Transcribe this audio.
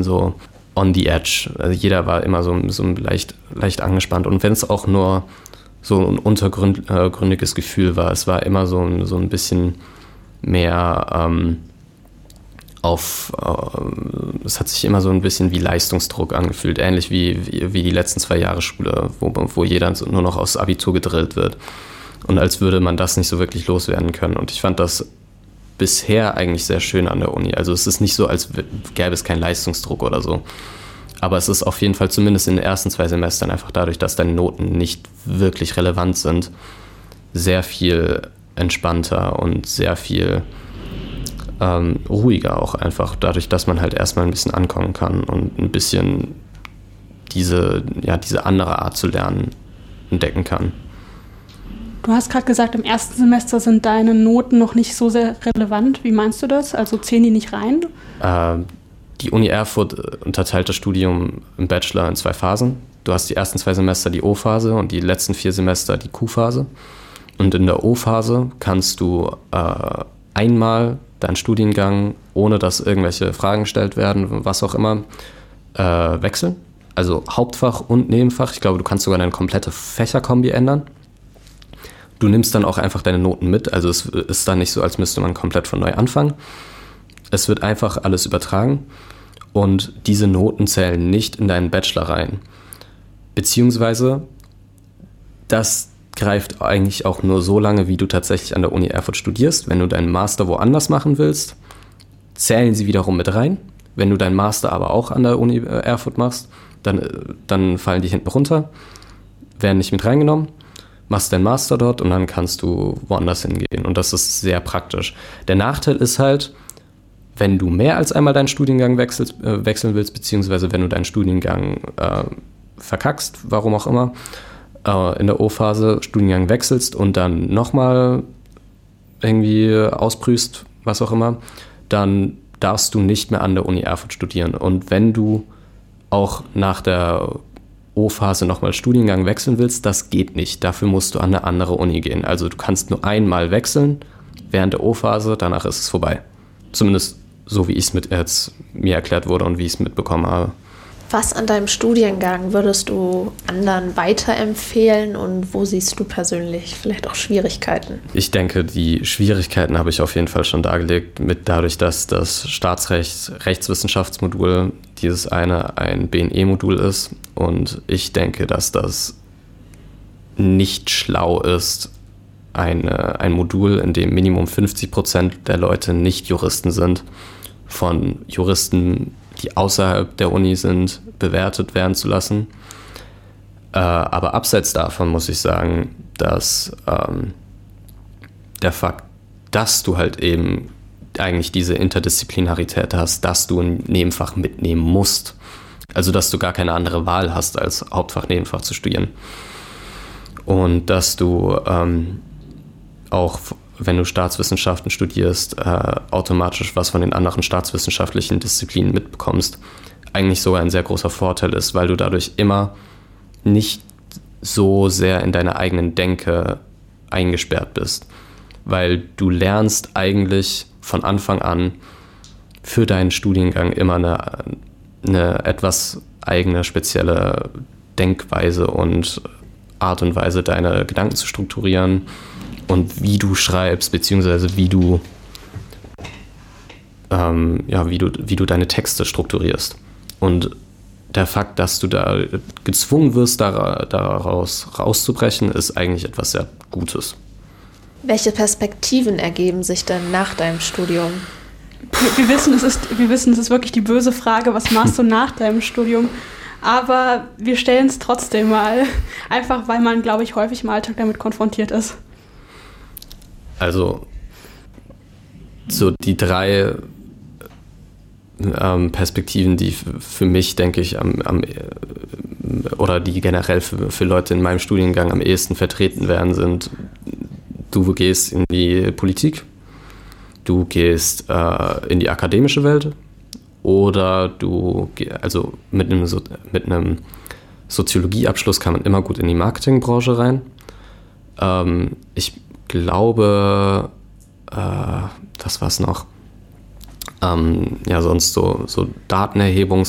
bisschen so on the edge. Also jeder war immer so leicht angespannt. Und wenn es auch nur so ein untergründiges Gefühl war, es war immer so ein bisschen mehr es hat sich immer so ein bisschen wie Leistungsdruck angefühlt, ähnlich wie die letzten 2 Jahre Schule, wo jeder nur noch aufs Abitur gedrillt wird. Und als würde man das nicht so wirklich loswerden können. Und ich fand das bisher eigentlich sehr schön an der Uni. Also es ist nicht so, als gäbe es keinen Leistungsdruck oder so. Aber es ist auf jeden Fall zumindest in den ersten 2 Semestern einfach dadurch, dass deine Noten nicht wirklich relevant sind, sehr viel entspannter und sehr viel ruhiger auch einfach, dadurch, dass man halt erstmal ein bisschen ankommen kann und ein bisschen diese andere Art zu lernen entdecken kann. Du hast gerade gesagt, im ersten Semester sind deine Noten noch nicht so sehr relevant. Wie meinst du das? Also zählen die nicht rein? Die Uni Erfurt unterteilt das Studium im Bachelor in 2 Phasen. Du hast die ersten 2 Semester die O-Phase und die letzten 4 Semester die Q-Phase. Und in der O-Phase kannst du einmal deinen Studiengang, ohne dass irgendwelche Fragen gestellt werden, was auch immer, wechseln. Also Hauptfach und Nebenfach. Ich glaube, du kannst sogar deine komplette Fächerkombi ändern. Du nimmst dann auch einfach deine Noten mit. Also es ist dann nicht so, als müsste man komplett von neu anfangen. Es wird einfach alles übertragen und diese Noten zählen nicht in deinen Bachelor rein. Beziehungsweise das greift eigentlich auch nur so lange, wie du tatsächlich an der Uni Erfurt studierst. Wenn du deinen Master woanders machen willst, zählen sie wiederum mit rein. Wenn du deinen Master aber auch an der Uni Erfurt machst, dann fallen die hinten runter, werden nicht mit reingenommen, machst deinen Master dort und dann kannst du woanders hingehen. Und das ist sehr praktisch. Der Nachteil ist halt, wenn du mehr als einmal deinen Studiengang wechseln willst, beziehungsweise wenn du deinen Studiengang verkackst, warum auch immer, in der O-Phase Studiengang wechselst und dann nochmal irgendwie ausprüfst, was auch immer, dann darfst du nicht mehr an der Uni Erfurt studieren. Und wenn du auch nach der O-Phase nochmal Studiengang wechseln willst, das geht nicht. Dafür musst du an eine andere Uni gehen. Also du kannst nur einmal wechseln während der O-Phase, danach ist es vorbei. Zumindest so, wie es mir erklärt wurde und wie ich es mitbekommen habe. Was an deinem Studiengang würdest du anderen weiterempfehlen und wo siehst du persönlich vielleicht auch Schwierigkeiten? Ich denke, die Schwierigkeiten habe ich auf jeden Fall schon dargelegt, dadurch, dass das Rechtswissenschaftsmodul dieses ein BNE-Modul ist. Und ich denke, dass das nicht schlau ist, ein Modul, in dem Minimum 50% der Leute nicht Juristen sind, von Juristen, die außerhalb der Uni sind, bewertet werden zu lassen. Aber abseits davon muss ich sagen, dass der Fakt, dass du halt eben eigentlich diese Interdisziplinarität hast, dass du ein Nebenfach mitnehmen musst. Also dass du gar keine andere Wahl hast, als Hauptfach, Nebenfach zu studieren. Und dass du auch, wenn du Staatswissenschaften studierst, automatisch was von den anderen staatswissenschaftlichen Disziplinen mitbekommst, eigentlich sogar ein sehr großer Vorteil ist, weil du dadurch immer nicht so sehr in deiner eigenen Denke eingesperrt bist. Weil du lernst eigentlich von Anfang an für deinen Studiengang immer eine etwas eigene, spezielle Denkweise und Art und Weise, deine Gedanken zu strukturieren und wie du schreibst, beziehungsweise wie du deine Texte strukturierst. Und der Fakt, dass du da gezwungen wirst, daraus rauszubrechen, ist eigentlich etwas sehr Gutes. Welche Perspektiven ergeben sich denn nach deinem Studium? Wir wissen, es ist wirklich die böse Frage, was machst du nach deinem Studium? Aber wir stellen es trotzdem mal, einfach weil man, glaube ich, häufig im Alltag damit konfrontiert ist. Also, so die 3 Perspektiven, die für mich, denke ich, oder die generell für Leute in meinem Studiengang am ehesten vertreten werden, sind: Du gehst in die Politik, du gehst in die akademische Welt oder also mit einem Soziologieabschluss kann man immer gut in die Marketingbranche rein. Ich glaube, das war's noch. Sonst so Datenerhebungs-